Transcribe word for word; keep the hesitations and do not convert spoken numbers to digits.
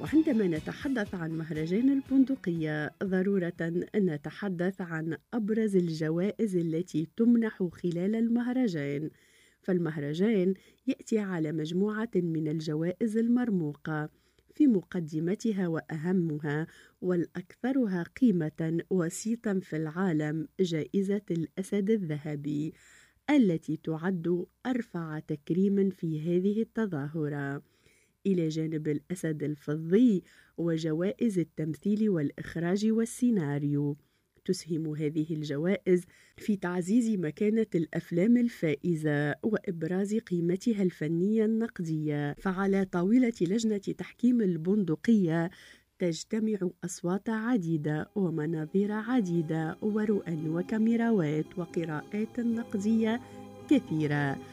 وعندما نتحدث عن مهرجان البندقية ضرورة أن نتحدث عن أبرز الجوائز التي تمنح خلال المهرجان. فالمهرجان يأتي على مجموعة من الجوائز المرموقة، في مقدمتها وأهمها والأكثرها قيمة وسيطا في العالم جائزة الأسد الذهبي، التي تعد أرفع تكريم في هذه التظاهرة، إلى جانب الأسد الفضي وجوائز التمثيل والإخراج والسيناريو. تسهم هذه الجوائز في تعزيز مكانة الأفلام الفائزة وإبراز قيمتها الفنية النقدية. فعلى طاولة لجنة تحكيم البندقية تجتمع أصوات عديدة ومناظير عديدة ورؤى وكاميراوات وقراءات نقدية كثيرة،